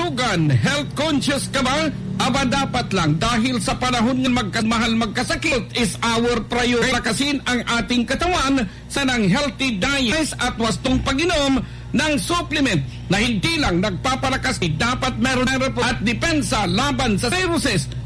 kalusugan, health conscious ka ba? Aba dapat lang dahil sa panahon ng mahal magkasakit is our priority. Lakasin ang ating katawan sa ng healthy diet at wastong pag-inom ng supplement na hindi lang nagpapalakas, dapat meron at depensa laban sa viruses